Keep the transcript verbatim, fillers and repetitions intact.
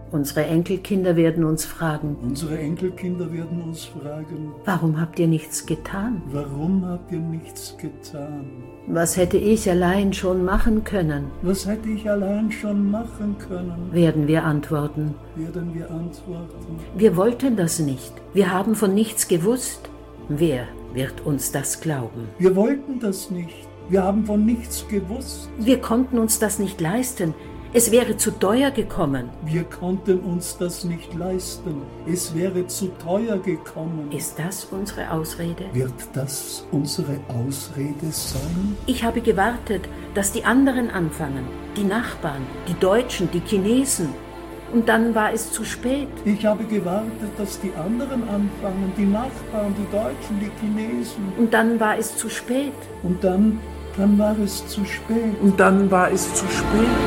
Unsere Enkelkinder werden uns fragen. Unsere Enkelkinder werden uns fragen. Warum habt ihr nichts getan? Warum habt ihr nichts getan? Was hätte ich allein schon machen können? Was hätte ich allein schon machen können? Werden wir antworten. Werden wir antworten. Wir wollten das nicht. Wir haben von nichts gewusst. Wer wird uns das glauben? Wir wollten das nicht. Wir haben von nichts gewusst. Wir konnten uns das nicht leisten. Es wäre zu teuer gekommen. Wir konnten uns das nicht leisten. Es wäre zu teuer gekommen. Ist das unsere Ausrede? Wird das unsere Ausrede sein? Ich habe gewartet, dass die anderen anfangen. Die Nachbarn, die Deutschen, die Chinesen. Und dann war es zu spät. Ich habe gewartet, dass die anderen anfangen. Die Nachbarn, die Deutschen, die Chinesen. Und dann war es zu spät. Und dann, dann war es zu spät. Und dann war es zu spät.